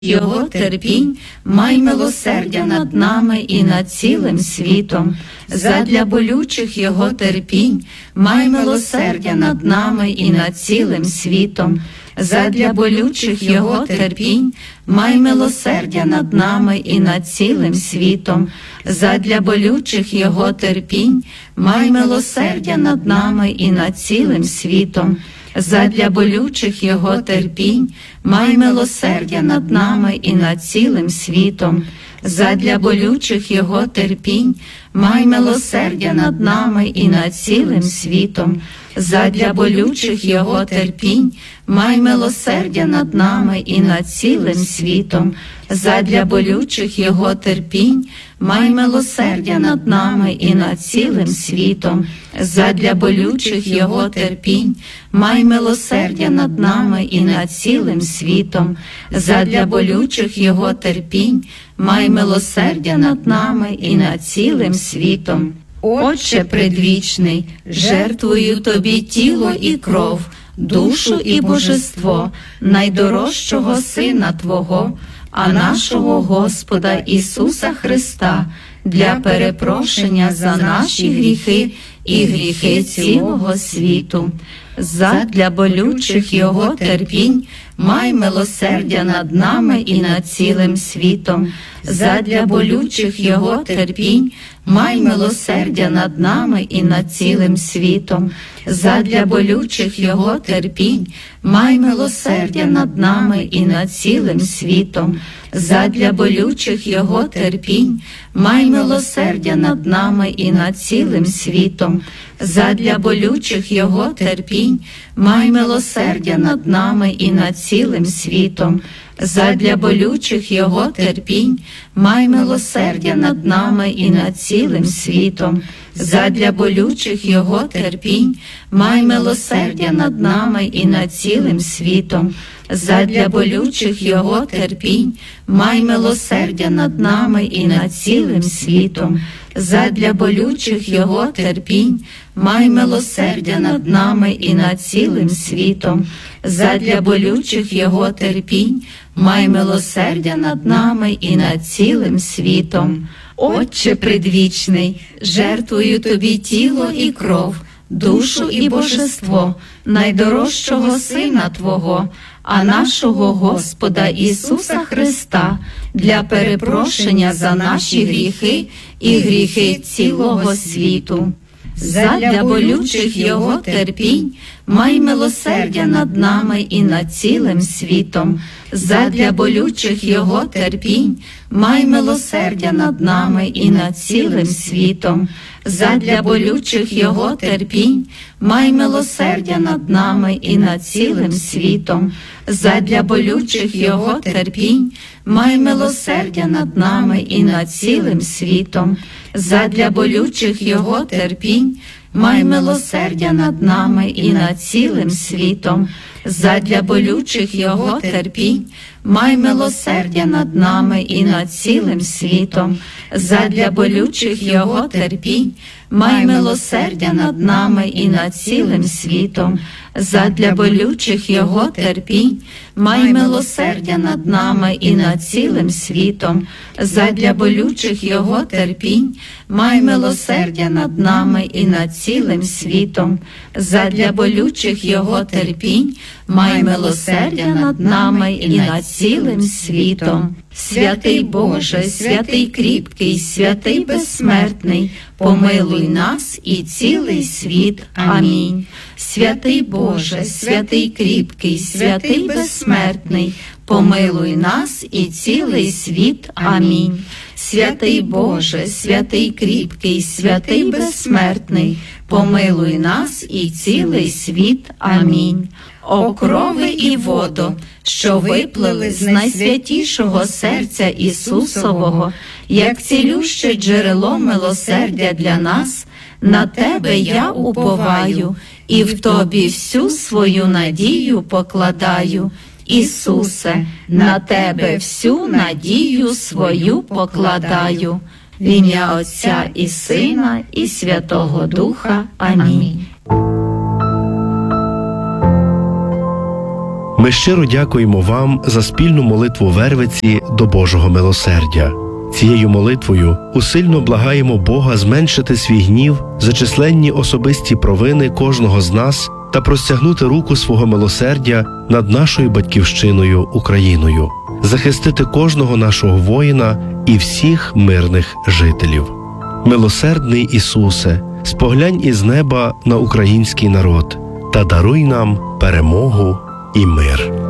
Його терпінь, май милосердя над нами і над цілим світом. Задля болючих Його терпінь, май милосердя над нами і над цілим світом. Задля болючих Його терпінь, май милосердя над нами і над цілим світом. Задля болючих Його терпінь, май милосердя над нами і над цілим світом. Задля болючих Його терпінь, май милосердя над нами і над цілим світом. Задля болючих Його терпінь, май милосердя над нами і над цілим світом. Задля болючих Його терпінь, май милосердя над нами і над цілим світом. Задля болючих Його терпінь, май милосердя над нами і над цілим світом. Задля болючих Його терпінь, май милосердя над нами і над цілим світом. Задля болючих Його терпінь, май милосердя над нами і над цілим світом. Отче предвічний, жертвую Тобі тіло і кров, душу і божество найдорожчого Сина Твого, а нашого Господа Ісуса Христа, для перепрошення за наші гріхи і гріхи цілого світу. Задля болючих Його терпінь, май милосердя над нами і над цілим світом. Задля болючих Його терпінь, май милосердя над нами і над цілим світом. Задля болючих Його терпінь, май милосердя над нами і над цілим світом. Задля болючих Його терпінь, май милосердя над нами і над цілим світом. Задля болючих Його терпінь, май милосердя над нами і над цілим світом. Задля болючих Його терпінь, май милосердя над нами і над цілим світом. Задля болючих Його терпінь, май милосердя над нами і над цілим світом. Задля болючих Його терпінь, май милосердя над нами і над цілим світом. Задля болючих Його терпінь, май милосердя над нами і над цілим світом. Задля болючих Його терпінь, май милосердя над нами і над цілим світом. Отче предвічний, жертвую Тобі тіло і кров, душу і божество найдорожчого Сина Твого, а нашого Господа Ісуса Христа, для перепрошення за наші гріхи і гріхи цілого світу. Задля болючих Його терпінь, май милосердя над нами і над цілим світом. Задля болючих Його терпінь, май милосердя над нами і над цілим світом. Задля болючих Його терпінь, май милосердя над нами і над цілим світом. Задля болючих Його терпінь, май милосердя над нами і над цілим світом. Задля болючих Його терпінь, май милосердя над нами і над цілим світом. Задля болючих Його терпінь, май милосердя над нами і над цілим світом. Задля болючих Його терпінь, май милосердя над нами і над цілим світом. Задля болючих Його терпінь, май милосердя над нами і над цілим світом. Задля болючих Його терпінь, май милосердя над нами і над цілим світом. Задля болючих Його терпінь, май милосердя над нами і над цілим світом. Святий Боже, святий кріпкий, святий безсмертний, помилуй нас і цілий світ. Амінь. Святий Боже, святий кріпкий, святий безсмертний, помилуй нас і цілий світ. Амінь. Святий Боже, святий кріпкий, святий безсмертний, помилуй нас і цілий світ. Амінь. О крови і водо, що виплили з найсвятішого серця Ісусового, як цілюще джерело милосердя для нас, на Тебе я уповаю, і в Тобі всю свою надію покладаю. Ісусе, на Тебе всю надію свою покладаю. В ім'я Отця і Сина, і Святого Духа. Амінь. Ми щиро дякуємо вам за спільну молитву Вервиці до Божого милосердя. Цією молитвою усильно благаємо Бога зменшити свій гнів за численні особисті провини кожного з нас та простягнути руку свого милосердя над нашою батьківщиною Україною, захистити кожного нашого воїна і всіх мирних жителів. Милосердний Ісусе, споглянь із неба на український народ та даруй нам перемогу і мир.